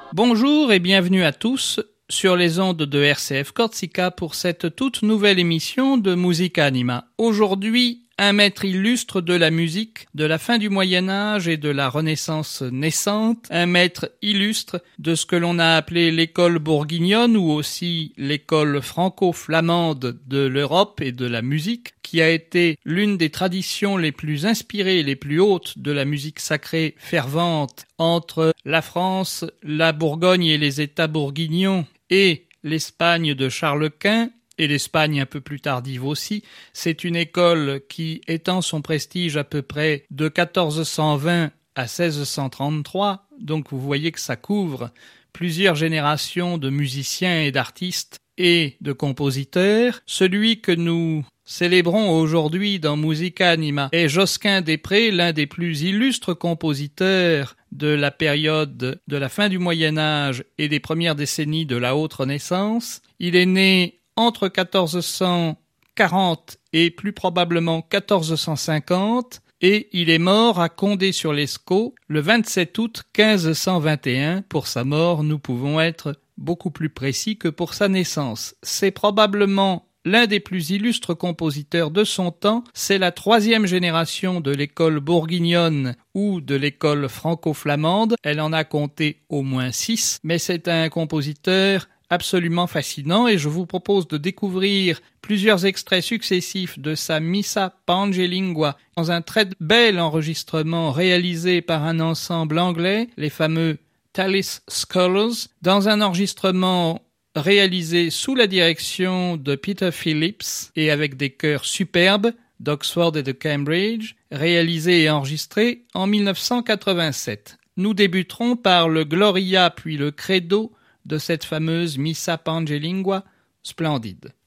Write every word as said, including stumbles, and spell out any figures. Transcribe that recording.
Bonjour et bienvenue à tous sur les ondes de R C F Corsica pour cette toute nouvelle émission de Musica Anima. Aujourd'hui, un maître illustre de la musique de la fin du Moyen-Âge et de la Renaissance naissante, un maître illustre de ce que l'on a appelé l'école bourguignonne ou aussi l'école franco-flamande de l'Europe et de la musique, qui a été l'une des traditions les plus inspirées et les plus hautes de la musique sacrée fervente entre la France, la Bourgogne et les États bourguignons et l'Espagne de Charles Quint, et l'Espagne un peu plus tardive aussi. C'est une école qui étend son prestige à peu près de quatorze cent vingt à seize cent trente-trois, donc vous voyez que ça couvre plusieurs générations de musiciens et d'artistes et de compositeurs. Celui que nous célébrons aujourd'hui dans Musica Anima est Josquin des Prés, l'un des plus illustres compositeurs de la période de la fin du Moyen-Âge et des premières décennies de la Haute Renaissance. Il est né entre quatorze cent quarante et plus probablement quatorze cent cinquante, et il est mort à Condé-sur-Lescaut le vingt-sept août quinze cent vingt et un. Pour sa mort, nous pouvons être beaucoup plus précis que pour sa naissance. C'est probablement l'un des plus illustres compositeurs de son temps. C'est la troisième génération de l'école bourguignonne ou de l'école franco-flamande. Elle en a compté au moins six, mais c'est un compositeur absolument fascinant et je vous propose de découvrir plusieurs extraits successifs de sa Missa Pangelingua dans un très bel enregistrement réalisé par un ensemble anglais, les fameux Tallis Scholars, dans un enregistrement réalisé sous la direction de Peter Phillips et avec des chœurs superbes d'Oxford et de Cambridge, réalisé et enregistré en mille neuf cent quatre-vingt-sept. Nous débuterons par le Gloria puis le Credo de cette fameuse Missa Pangelingua splendide.